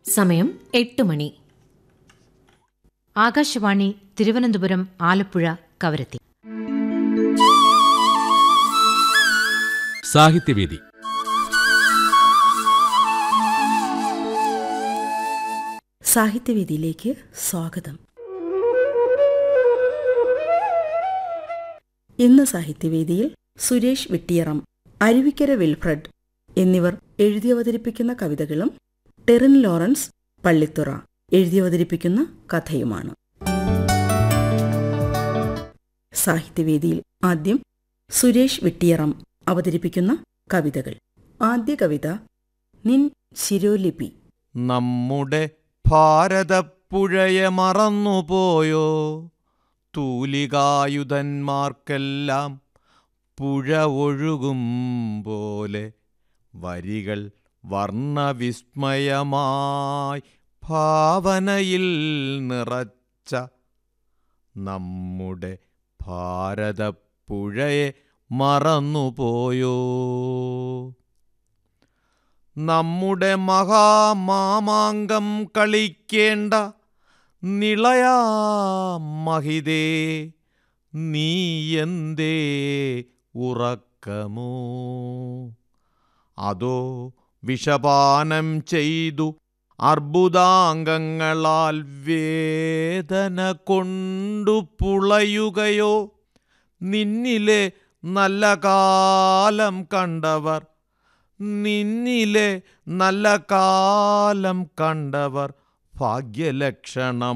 സമയം 8 മണി. ആകാശവാണി തിരുവനന്തപുരം, ആലപ്പുഴ, കവരത്തി. സാഹിത്യവേദി. സാഹിത്യവേദിയിലേക്ക് സ്വാഗതം. ഇന്ന് സാഹിത്യവേദിയിൽ സുരേഷ് വിട്ടിയറം, അരുവിക്കര വിൽഫ്രഡ് എന്നിവർ എഴുതിയവതരിപ്പിക്കുന്ന കവിതകളും ടെറിൻ ലോറൻസ് പള്ളിത്തുറ എഴുതിയവതരിപ്പിക്കുന്ന കഥയുമാണ്. സാഹിത്യവേദിയിൽ ആദ്യം സുരേഷ് വിട്ടിയറം അവതരിപ്പിക്കുന്ന കവിതകൾ. ആദ്യ കവിത നിൻ ശിരോലിപി. നമ്മുടെ ഭാരതപ്പുഴയെ മറന്നുപോയോ? തൂലികായുധന്മാർക്കെല്ലാം പുഴ ഒഴുകും പോലെ വരികൾ വർണ്ണവിസ്മയമായി ഭാവനയിൽ നിറച്ച നമ്മുടെ ഭാരതപ്പുഴയെ മറന്നുപോയോ? നമ്മുടെ മഹാമാമാങ്കം കളിക്കേണ്ട നിളയാ മഹിതേ, നീ എന്തേ ഉറക്കമോ? അതോ വിഷപാനം ചെയ്തു അർബുദാംഗങ്ങളാൽ വേദന കൊണ്ടു പുളയുകയോ? നിന്നിലെ നല്ല കാലം കണ്ടവർ, നിന്നിലെ നല്ല കാലം കണ്ടവർ ഭാഗ്യലക്ഷണം